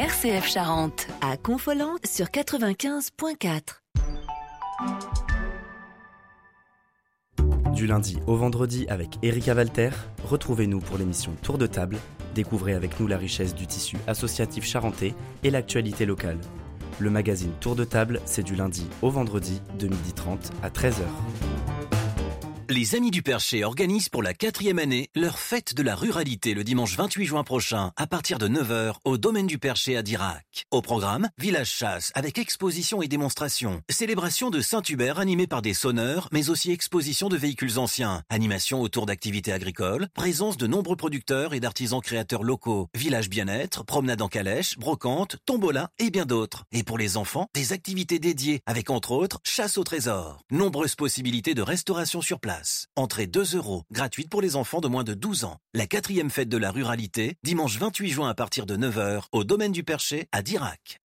RCF Charente. À Confolens sur 95.4. Du lundi au vendredi avec Erika Walter, retrouvez-nous pour l'émission Tour de table. Découvrez avec nous la richesse du tissu associatif charentais et l'actualité locale. Le magazine Tour de table, c'est du lundi au vendredi de 12h30 à 13h. Les Amis du Perché organisent pour la 4e année leur fête de la ruralité le dimanche 28 juin prochain à partir de 9h au domaine du Perché à Dirac. Au programme, village chasse avec exposition et démonstration, célébration de Saint-Hubert animée par des sonneurs mais aussi exposition de véhicules anciens, animation autour d'activités agricoles, présence de nombreux producteurs et d'artisans créateurs locaux, village bien-être, promenade en calèche, brocante, tombola et bien d'autres. Et pour les enfants, des activités dédiées avec entre autres chasse au trésor. Nombreuses possibilités de restauration sur place. Entrée 2 €, gratuite pour les enfants de moins de 12 ans. La 4e fête de la ruralité, dimanche 28 juin à partir de 9h, au domaine du Perché à Dirac.